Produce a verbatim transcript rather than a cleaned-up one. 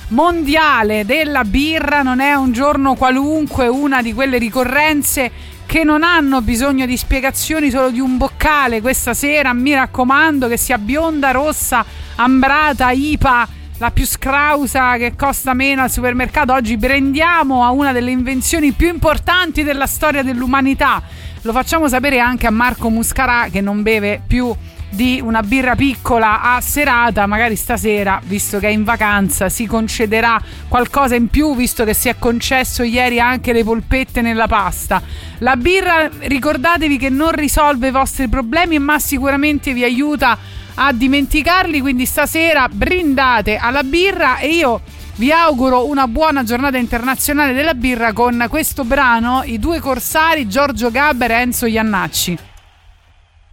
mondiale della birra non è un giorno qualunque, una di quelle ricorrenze che non hanno bisogno di spiegazioni, solo di un boccale questa sera, mi raccomando, che sia bionda, rossa, ambrata, I P A, la più scrausa, che costa meno al supermercato. Oggi prendiamo a una delle invenzioni più importanti della storia dell'umanità. Lo facciamo sapere anche a Marco Muscarà, che non beve più di una birra piccola a serata. Magari stasera, visto che è in vacanza, si concederà qualcosa in più, visto che si è concesso ieri anche le polpette nella pasta. La birra, ricordatevi che non risolve i vostri problemi, ma sicuramente vi aiuta a dimenticarli, quindi stasera brindate alla birra e io vi auguro una buona giornata internazionale della birra con questo brano, I due corsari, Giorgio Gaber e Enzo Iannacci.